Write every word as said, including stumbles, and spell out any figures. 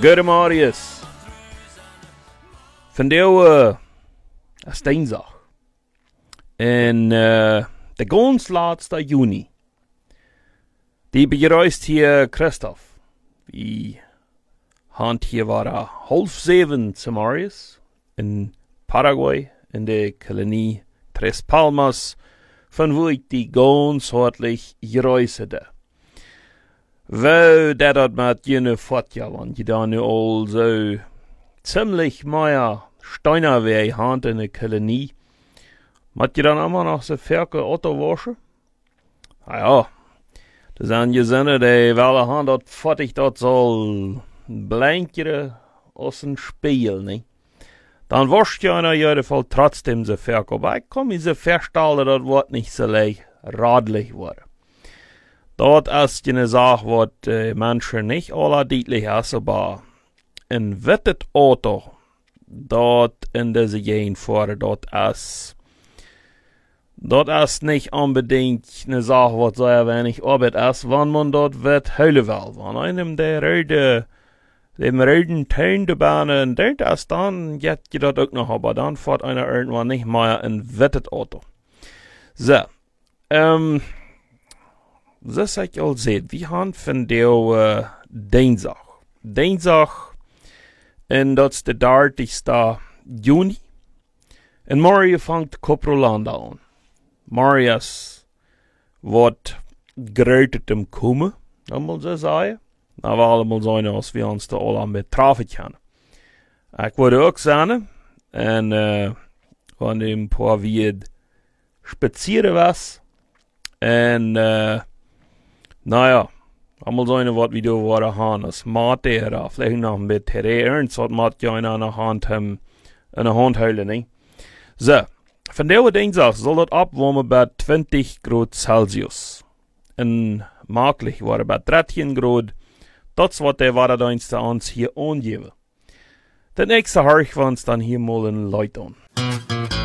Gute Marius. Vandaag uh, is dinsdag. En uh, de gans laatste juni. Die bereist hier Christoph. Wie hand hier war er half zeven zu Marius. In Paraguay, in de kolonie Tres Palmas, van wo ik die gans hartelijk gereisde. Wou dat dat met jene fotja, want je dan nu al zo ziemlich meer steiner wei hand in de kolonie. Moet je dan allemaal nog zo verke auto waschen? Nou ja, er zijn gezinnen die wel hand dat fattig dat zal blankeren als een spiegel, ne? Dan wascht je in ieder geval trotzdem zo verke. Aber ik kan me zo verstellen dat wordt niet zo leicht radelig worden. Dat is eine Sache, wat äh, Menschen nicht alle deutlich ist, aber ein wittet Auto, dat in diese Gegend fahren, dat ist, dat ist nicht unbedingt eine Sache, was sehr wenig Arbeit ist, wenn man dort wird heulen will. Wenn einem der röde, dem röden Ton der Bahn denkt, ist, dann geht je das auch noch, aber dann fährt einer irgendwann nicht mehr ein wittet Auto. So, ähm, zoals ik al zei, we gaan vandaag uh, dinsdag. Dinsdag, en dat is de dertigste juni. En morgen vangt Coprolanda aan. Marius wordt groter te komen, dan moet ze zeggen. Nou, we allemaal zijn als we ons er al aan betrafen gaan. Ik word ook zijn, en uh, van een paar weer spazieren was. En uh, naja, allemaal zijn wat we doen waren gaan als maat er, vielleicht nog een beetje ernst, wat maat je in een hand hem, in een hand houden, ne? Zo, vandaag dinsdag zal het opwarmen bij twintig graden Celsius. En makkelijk worden bij dertien graden, dat is wat de waterdiensten ons hier aangeven. De nächste Harch was dan hier mal een Light aan.